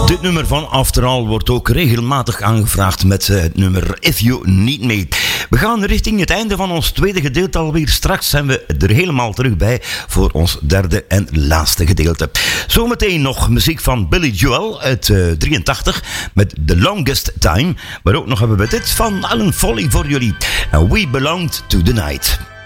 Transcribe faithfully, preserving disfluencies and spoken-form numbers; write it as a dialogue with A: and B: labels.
A: Dit nummer van After All wordt ook regelmatig aangevraagd met het nummer If You Need Me. We gaan richting het einde van ons tweede gedeelte alweer. Straks zijn we er helemaal terug bij voor ons derde en laatste gedeelte. Zometeen nog muziek van Billy Joel uit uh, drieëntachtig met The Longest Time. Maar ook nog hebben we dit van Alan Foley voor jullie. And We Belonged to the Night.